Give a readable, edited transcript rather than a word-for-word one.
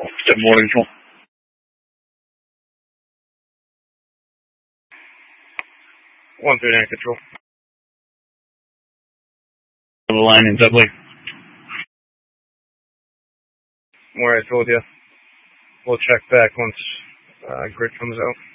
Good morning, John. One through air control. The line in Dudley. Where I told you, we'll check back once grid comes out.